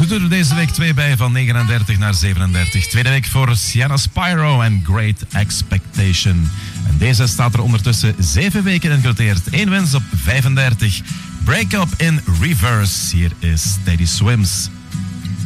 We doen er deze week 2 bij, van 39 naar 37. Tweede week voor Sienna Spyro en Great Expectation. En deze staat er ondertussen 7 weken in genoteerd. 1 winst op 35. Break Up in Reverse. Hier is Steady Swims.